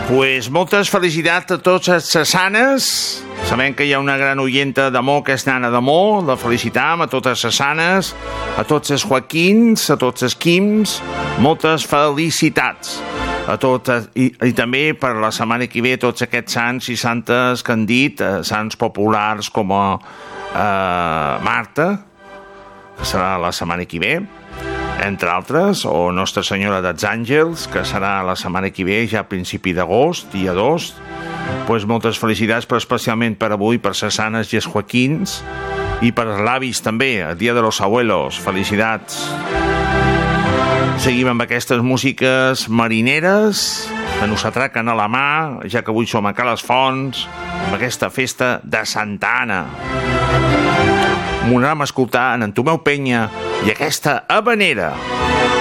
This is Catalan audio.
Pues moltes felicitats a tots els sasanes. Sabem que hi ha una gran oienta d'amor que és Nana d'Amor. La felicitam a totes les sasanes, a tots els Joaquins, a tots els Quims. Moltes felicitats a tots, i també per la setmana que ve tots aquests sants i santes que han dit, sants populars com a Marta, que serà la setmana que ve, entre altres, o Nostra Senyora dels Àngels, que serà la setmana que ve, ja a principi d'agost, dia 2. Pues moltes felicitats, però especialment per avui, per les sanes i els Joaquins, i per els l'avis també, el dia de los abuelos. Felicitats. Seguim amb aquestes músiques marineres que nos atraquen a la mà, ja que avui som a Cales Fonts, amb aquesta festa de Santa Anna. M'ho anàvem a escoltar en Tomeu Penya i aquesta habanera.